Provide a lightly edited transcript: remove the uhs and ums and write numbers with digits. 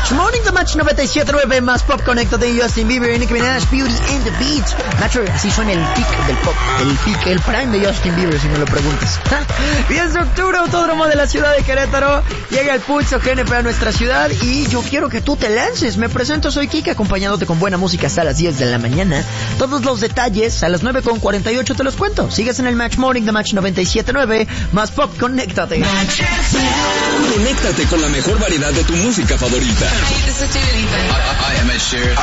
Match Morning, The Match 97.9, más pop, conéctate, Justin Bieber, Nicki Minaj, Beauty and the Beat. Nacho, así suena el pick del pop, el prime de Justin Bieber, si me lo preguntas. 10 de octubre, Autódromo de la ciudad de Querétaro. Llega el Pulso GNP a nuestra ciudad y yo quiero que tú te lances. Me presento, soy Kike, acompañándote con buena música hasta las 10 de la mañana. Todos los detalles a las 9:48 te los cuento. Sigues en el Match Morning, The Match 97.9, más pop, conéctate. Conéctate con la mejor variedad de tu música favorita. Hi, this is Dua Lipa. I am Ed Sheeran.